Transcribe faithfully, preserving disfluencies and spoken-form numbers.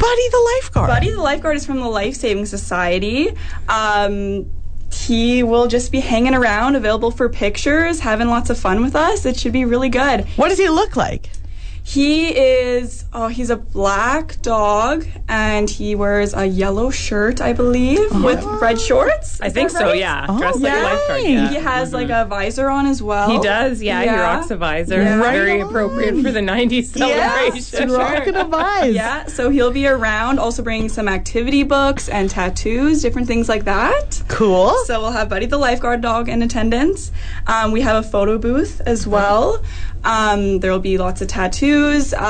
Buddy the lifeguard? Buddy the lifeguard is from the Life Saving Society. Um, he will just be hanging around, available for pictures, having lots of fun with us. It should be really good. What does he look like? He is, oh, he's a black dog, and he wears a yellow shirt, I believe, oh. with red shorts. I think right? so, yeah. Oh, Dressed yeah. like a lifeguard, yeah. He has, mm-hmm. like, a visor on as well. He does, yeah. yeah. He rocks a visor. Yeah. Right Very on. appropriate for the nineties celebration. Yes, rocking a visor. Yeah, so he'll be around, also bringing some activity books and tattoos, different things like that. Cool. So we'll have Buddy the lifeguard dog in attendance. Um, we have a photo booth as well. Um, there will be lots of tattoos.